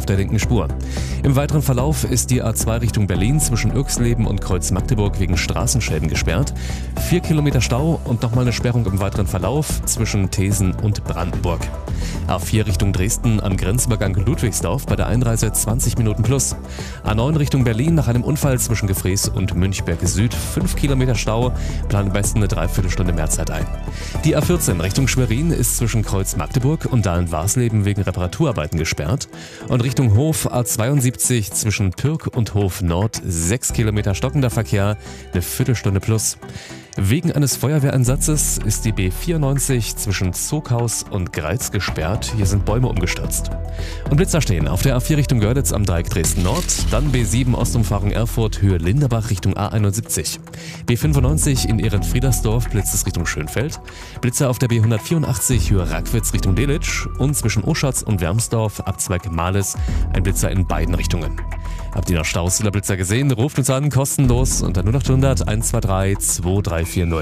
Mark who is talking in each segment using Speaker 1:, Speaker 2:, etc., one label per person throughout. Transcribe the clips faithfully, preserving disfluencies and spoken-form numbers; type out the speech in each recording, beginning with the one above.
Speaker 1: der linken Spur. Im weiteren Verlauf ist die A zwei Richtung Berlin zwischen Irxleben und Kreuz Magdeburg wegen Straßenschäden gesperrt. Vier Kilometer Stau und nochmal eine Sperrung im weiteren Verlauf zwischen Thesen und Brandenburg. A vier Richtung Dresden am Grenzübergang Ludwigsdorf bei der Einreise zwanzig Minuten plus. A neun Richtung Berlin nach einem Unfall zwischen Gefrees und Münchberg Süd. fünf Kilometer Stau, planen am besten eine Dreiviertelstunde Mehrzeit ein. Die A vierzehn Richtung Schwerin ist zwischen Kreuz Magdeburg und Dahlen-Warsleben wegen Reparaturarbeiten gesperrt. Und Richtung Hof A zweiundsiebzig zwischen Pirk und Hof Nord sechs Kilometer stockender Verkehr, eine Viertelstunde plus. Wegen eines Feuerwehreinsatzes ist die B vierundneunzig zwischen Zoghaus und Greiz gesperrt. Hier sind Bäume umgestürzt. Und Blitzer stehen auf der A vier Richtung Görlitz am Dreieck Dresden Nord, dann B sieben Ostumfahrung Erfurt Höhe Linderbach Richtung A einundsiebzig. B fünfundneunzig in Ehrenfriedersdorf blitzt es Richtung Schönfeld. Blitzer auf der B hundertvierundachtzig Höhe Rackwitz Richtung Delitzsch und zwischen Oschatz und Wermsdorf Abzweig Males ein Blitzer in beiden Richtungen. Habt ihr noch Staus oder Blitzer gesehen? Ruft uns an, kostenlos unter null acht hundert eins zwei drei zwei drei vier null.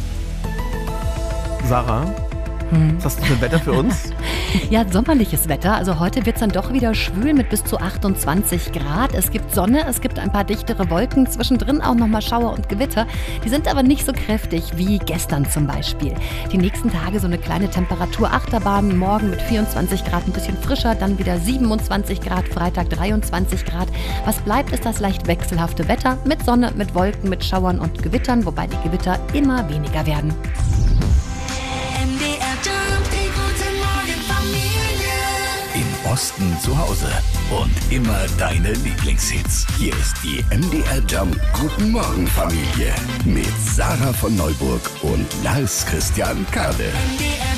Speaker 2: Sarah, hm. was hast du für ein Wetter für uns?
Speaker 3: Ja, sommerliches Wetter. Also heute wird es dann doch wieder schwül mit bis zu achtundzwanzig Grad. Es gibt Sonne, es gibt ein paar dichtere Wolken, zwischendrin auch nochmal Schauer und Gewitter. Die sind aber nicht so kräftig wie gestern zum Beispiel. Die nächsten Tage so eine kleine Temperaturachterbahn. Morgen mit vierundzwanzig Grad ein bisschen frischer, dann wieder siebenundzwanzig Grad, Freitag dreiundzwanzig Grad. Was bleibt, ist das leicht wechselhafte Wetter mit Sonne, mit Wolken, mit Schauern und Gewittern, wobei die Gewitter immer weniger werden.
Speaker 4: Im Osten zu Hause und immer deine Lieblingshits. Hier ist die M D R Jump Guten Morgen Familie mit Sarah von Neuburg und Lars Christian Kade.